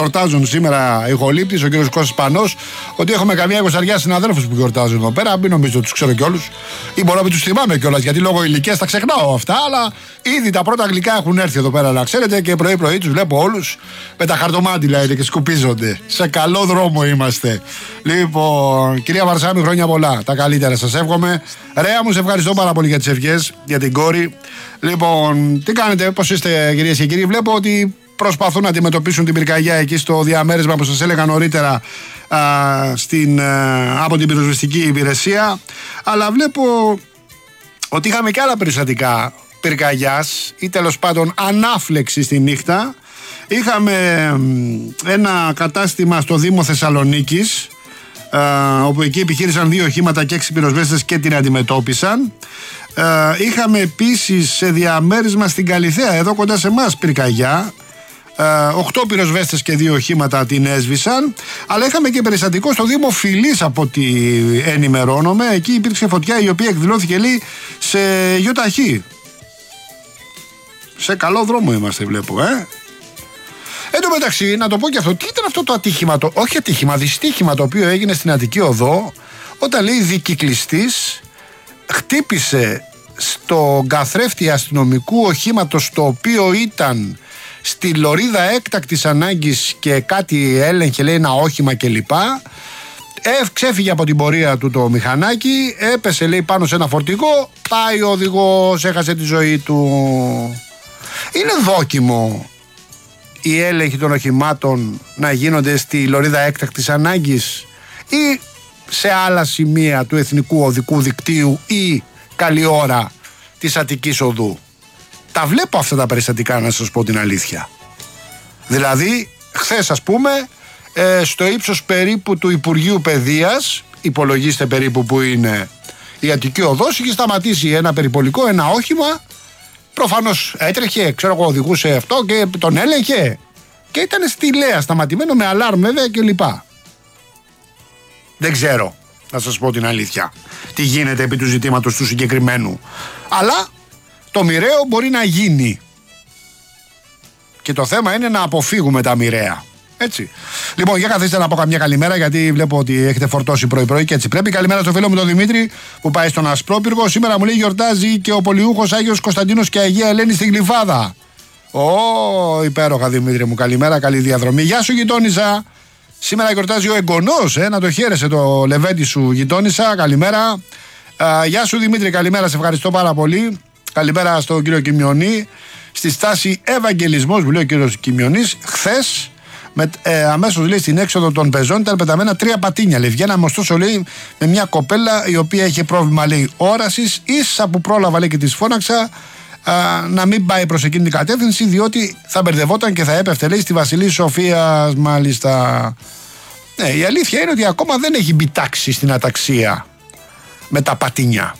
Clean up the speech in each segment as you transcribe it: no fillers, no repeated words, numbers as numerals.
γιορτάζουν σήμερα οι Γολύπτης, ο κύριος Κώστας Πανός, ότι έχουμε καμιά 20 συναδέλφους που γιορτάζουν εδώ πέρα. Μην νομίζω ότι τους ξέρω κιόλους. Ή μπορώ να μην τους θυμάμαι κιόλας, γιατί λόγω ηλικίας τα ξεχνάω αυτά. Αλλά ήδη τα πρώτα γλυκά έχουν έρθει εδώ πέρα, να ξέρετε, και πρωί-πρωί τους βλέπω όλους με τα χαρτομάτιλα και σκουπίζονται. Σε καλό δρόμο είμαστε. Λοιπόν, κυρία Βαρσάμη, χρόνια πολλά. Τα καλύτερα σας εύχομαι. Ρέα μου, σε ευχαριστώ πάρα πολύ για τις ευχές, για την κόρη. Λοιπόν, τι κάνετε, πώς είστε, κυρίες και κύριοι? Βλέπω ότι προσπαθούν να αντιμετωπίσουν την πυρκαγιά εκεί στο διαμέρισμα που σας έλεγα νωρίτερα από την πυροσβεστική υπηρεσία. Αλλά βλέπω ότι είχαμε και άλλα περιστατικά πυρκαγιάς ή τέλος πάντων ανάφλεξη στη νύχτα. Είχαμε ένα κατάστημα στο Δήμο Θεσσαλονίκης, όπου εκεί επιχείρησαν 2 οχήματα και 6 πυροσβέστες και την αντιμετώπισαν. Είχαμε επίσης σε διαμέρισμα στην Καλιθέα, εδώ κοντά σε εμάς, πυρκαγιά. 8 πυροσβέστες και 2 οχήματα την έσβησαν. Αλλά είχαμε και περιστατικό στο Δήμο Φυλής, από ό,τι ενημερώνομαι. Εκεί υπήρξε φωτιά η οποία εκδηλώθηκε, λέει, σε γιοταχή. Σε καλό δρόμο είμαστε, βλέπω, Εν τω μεταξύ, να το πω και αυτό, τι ήταν αυτό το ατύχημα, όχι ατύχημα, δυστύχημα το οποίο έγινε στην Αττική Οδό, όταν, λέει, δικυκλιστής χτύπησε στο καθρέφτη αστυνομικού οχήματος, το οποίο ήταν στη λωρίδα έκτακτης ανάγκης και κάτι έλεγχε, λέει, ένα όχημα κλπ. Ξέφυγε από την πορεία του το μηχανάκι, έπεσε, λέει, πάνω σε ένα φορτηγό, πάει ο οδηγός, έχασε τη ζωή του. Είναι δόκιμο οι έλεγχοι των οχημάτων να γίνονται στη λωρίδα έκτακτης ανάγκης ή σε άλλα σημεία του εθνικού οδικού δικτύου ή καλή ώρα της Αττικής Οδού? Τα βλέπω αυτά τα περιστατικά, να σας πω την αλήθεια. Δηλαδή, χθες, ας πούμε, στο ύψος περίπου του Υπουργείου Παιδείας, υπολογίστε περίπου που είναι η Αττική Οδός, είχε σταματήσει ένα περιπολικό, ένα όχημα. Προφανώς έτρεχε, ξέρω εγώ, οδηγούσε αυτό και τον έλεγχε. Και ήταν στη Λέα σταματημένο με αλάρμ, βέβαια, κλπ. Δεν ξέρω, να σας πω την αλήθεια, τι γίνεται επί του ζητήματος του συγκεκριμένου. Αλλά το μοιραίο μπορεί να γίνει. Και το θέμα είναι να αποφύγουμε τα μοιραία. Έτσι. Λοιπόν, για καθίστε να πω καμιά καλημέρα, γιατί βλέπω ότι έχετε φορτώσει πρωί-πρωί και έτσι πρέπει. Καλημέρα στο φίλο μου τον Δημήτρη που πάει στον Ασπρόπυργο. Σήμερα μου λέει γιορτάζει και ο πολιούχος Άγιος Κωνσταντίνος και Αγία Ελένη στην Γλυφάδα. Υπέροχα, Δημήτρη μου. Καλημέρα, καλή διαδρομή. Γεια σου, γειτόνισσα. Σήμερα γιορτάζει ο εγγονός, να το χαίρεσαι το λεβέντι σου, γειτόνισσα. Καλημέρα. Γεια σου, Δημήτρη, καλημέρα, σε ευχαριστώ πάρα πολύ. Καλημέρα στον κύριο Κιμιονή. Στη στάση Ευαγγελισμός που λέει ο κύριος Κιμιονής, χθες. Αμέσως, λέει, στην έξοδο των πεζών ήταν πεταμένα 3 πατίνια. Λέει, βγαίναμε ωστόσο, λέει, με μια κοπέλα η οποία είχε πρόβλημα, λέει, όρασης. Ίσα που πρόλαβα, λέει, και της φώναξα να μην πάει προς εκείνη την κατεύθυνση, διότι θα μπερδευόταν και θα έπεφτε, λέει, στη Βασιλής Σοφίας, μάλιστα. Ναι, η αλήθεια είναι ότι ακόμα δεν έχει μπει τάξη στην αταξία με τα πατίνια.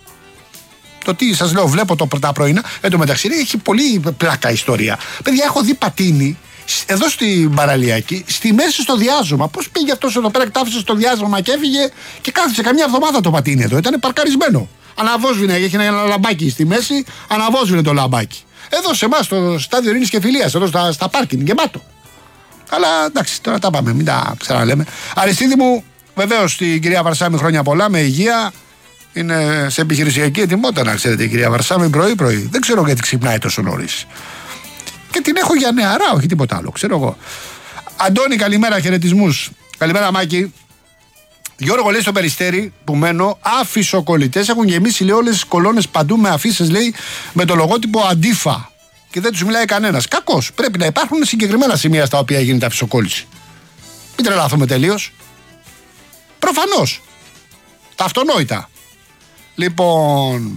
Το τι σας λέω, βλέπω τα πρωινά. Εν τω μεταξύ, έχει πολύ πλάκα ιστορία. Παιδιά, έχω δει πατίνι εδώ στην παραλιακή, στη μέση στο διάζωμα. Πώς πήγε αυτός εδώ πέρα, άφησε στο διάζωμα και έφυγε και κάθισε καμιά εβδομάδα το πατίνι εδώ. Ήταν παρκαρισμένο. Αναβόσβηνε, έχει ένα λαμπάκι στη μέση, αναβόσβηνε το λαμπάκι. Εδώ σε εμάς, στο στάδιο Ειρήνης και Φιλίας, εδώ στα πάρκινγκ, γεμάτο. Αλλά εντάξει, τώρα τα πάμε, μην τα ξαναλέμε. Αριστίδη μου, βεβαίως την κυρία Βαρσάμη, χρόνια πολλά, με υγεία. Είναι σε επιχειρησιακή ετοιμότητα, να ξέρετε, η κυρία Βαρσάμη, πρωί-πρωί. Δεν ξέρω γιατί ξυπνάει τόσο νωρίς. Και την έχω για νεαρά, όχι τίποτα άλλο, ξέρω εγώ. Αντώνη, καλημέρα, χαιρετισμούς. Καλημέρα, Μάκη. Γιώργο, λέει, στο Περιστέρι που μένω, αφισοκολλητές έχουν γεμίσει, λέει, όλες τις κολόνες παντού με αφίσες, λέει, με το λογότυπο Αντίφα. Και δεν τους μιλάει κανένας. Κακώς. Πρέπει να υπάρχουν συγκεκριμένα σημεία στα οποία γίνεται αφισοκόλληση. Μην τρελάθουμε τελείως. Προφανώς. Τα αυτονόητα. Λοιπόν.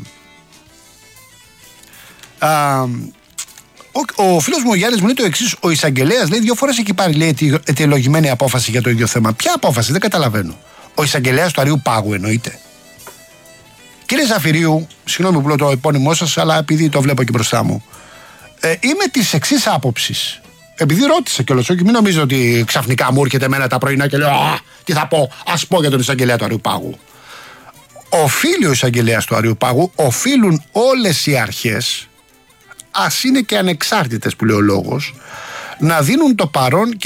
Ο φίλος μου ο Γιάννης μου λέει το εξής: ο εισαγγελέας, λέει, 2 φορές έχει πάρει, λέει, αιτιολογημένη απόφαση για το ίδιο θέμα. Ποια απόφαση, δεν καταλαβαίνω. Ο εισαγγελέας του Αρείου Πάγου εννοείται. Κύριε Ζαφυρίου, συγγνώμη που λέω το επώνυμό σας, αλλά επειδή το βλέπω εκεί μπροστά μου, είμαι της εξής άποψης. Επειδή ρώτησα κιόλας, όχι, μην νομίζετε ότι ξαφνικά μου έρχεται εμένα τα πρωινά και λέω τι θα πω, ας πω για τον εισαγγελέα του Αρείου Πάγου. Οφείλει ο εισαγγελέας του Αρείου Πάγου, οφείλουν όλες οι αρχές, ας είναι και ανεξάρτητες που λέει ο λόγος, να δίνουν το παρόν